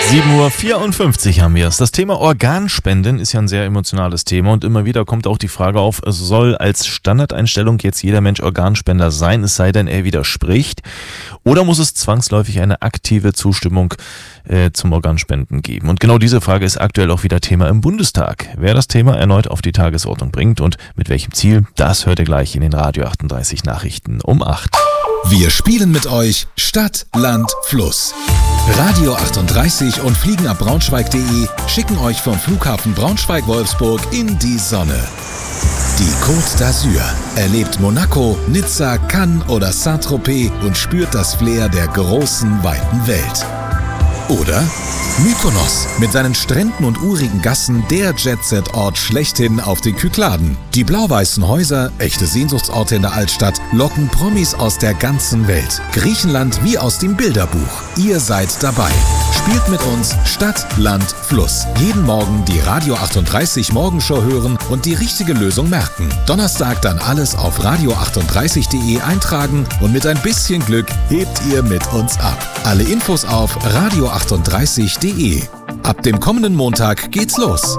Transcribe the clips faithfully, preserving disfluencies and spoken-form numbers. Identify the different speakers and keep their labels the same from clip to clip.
Speaker 1: sieben Uhr vierundfünfzig haben wir es. Das Thema Organspenden ist ja ein sehr emotionales Thema und immer wieder kommt auch die Frage auf, soll als Standardeinstellung jetzt jeder Mensch Organspender sein, es sei denn, er widerspricht, oder muss es zwangsläufig eine aktive Zustimmung äh, zum Organspenden geben? Und genau diese Frage ist aktuell auch wieder Thema im Bundestag. Wer das Thema erneut auf die Tagesordnung bringt und mit welchem Ziel, das hört ihr gleich in den Radio achtunddreißig Nachrichten um acht.
Speaker 2: Wir spielen mit euch Stadt, Land, Fluss. Radio achtunddreißig und fliegenab braunschweig punkt de schicken euch vom Flughafen Braunschweig-Wolfsburg in die Sonne. Die Côte d'Azur erlebt Monaco, Nizza, Cannes oder Saint-Tropez und spürt das Flair der großen, weiten Welt. Oder Mykonos mit seinen Stränden und urigen Gassen, der Jet-Set-Ort schlechthin auf den Kykladen. Die blau-weißen Häuser, echte Sehnsuchtsorte in der Altstadt, locken Promis aus der ganzen Welt. Griechenland wie aus dem Bilderbuch. Ihr seid dabei. Spielt mit uns Stadt, Land, Fluss. Jeden Morgen die Radio achtunddreißig Morgenshow hören und die richtige Lösung merken. Donnerstag dann alles auf radio achtunddreißig punkt de eintragen und mit ein bisschen Glück hebt ihr mit uns ab. Alle Infos auf radio achtunddreißig punkt de. Ab dem kommenden Montag geht's los.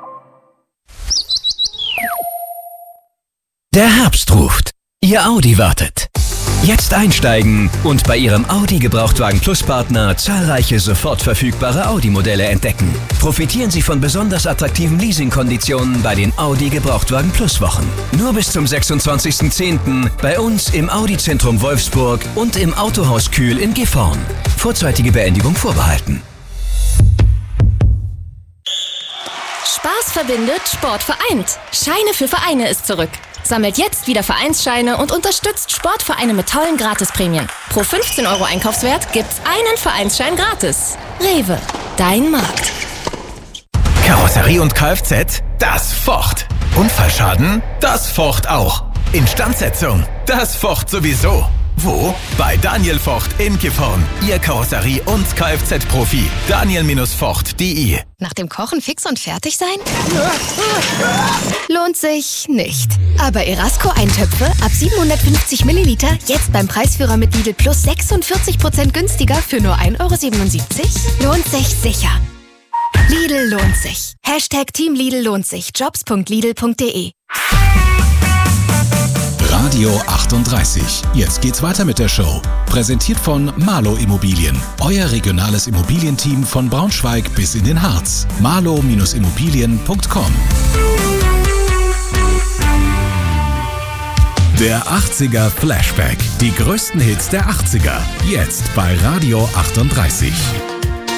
Speaker 3: Der Herbst ruft. Ihr Audi wartet. Jetzt einsteigen und bei Ihrem Audi Gebrauchtwagen Plus Partner zahlreiche sofort verfügbare Audi-Modelle entdecken. Profitieren Sie von besonders attraktiven Leasingkonditionen bei den Audi Gebrauchtwagen Plus Wochen. Nur bis zum sechsundzwanzigsten zehnten bei uns im Audi Zentrum Wolfsburg und im Autohaus Kühl in Gifhorn. Vorzeitige Beendigung vorbehalten.
Speaker 4: Spaß verbindet, Sport vereint. Scheine für Vereine ist zurück. Sammelt jetzt wieder Vereinsscheine und unterstützt Sportvereine mit tollen Gratisprämien. Pro fünfzehn Euro Einkaufswert gibt's einen Vereinsschein gratis. Rewe, dein Markt.
Speaker 3: Karosserie und Kfz, das focht. Unfallschaden, das focht auch. Instandsetzung, das focht sowieso. Wo? Bei Daniel Vocht in Gifhorn. Ihr Karosserie- und Kfz-Profi. Daniel Vocht punkt de.
Speaker 4: Nach dem Kochen fix und fertig sein? Lohnt sich nicht. Aber Erasco-Eintöpfe ab siebenhundertfünfzig Milliliter jetzt beim Preisführer mit Lidl Plus sechsundvierzig Prozent günstiger für nur ein Euro siebenundsiebzig? Lohnt sich sicher. Lidl lohnt sich. Hashtag Team Lidl lohnt sich. jobs punkt lidl punkt de.
Speaker 2: Radio achtunddreißig. Jetzt geht's weiter mit der Show. Präsentiert von Marlow Immobilien. Euer regionales Immobilienteam von Braunschweig bis in den Harz. marlow Immobilien punkt com. Der achtziger Flashback. Die größten Hits der achtziger. Jetzt bei Radio achtunddreißig.